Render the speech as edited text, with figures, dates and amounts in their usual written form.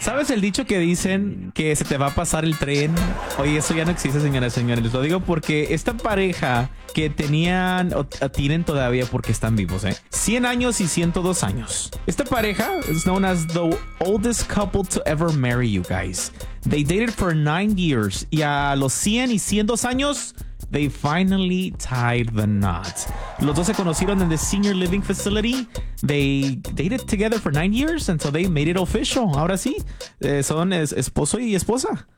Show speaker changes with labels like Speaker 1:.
Speaker 1: ¿Sabes el dicho que dicen que se te va a pasar el tren? Oye, eso ya no existe, señoras y señores. Les lo digo porque esta pareja que tenían o tienen todavía porque están vivos, 100 años y 102 años. Esta pareja is known as the oldest couple to ever marry, you guys. They dated for 9 years y a los 100 y 102 años they finally tied the knot. Los dos se conocieron en the senior living facility. They dated together for 9 years and so they made it official. Ahora sí, son esposo y esposa.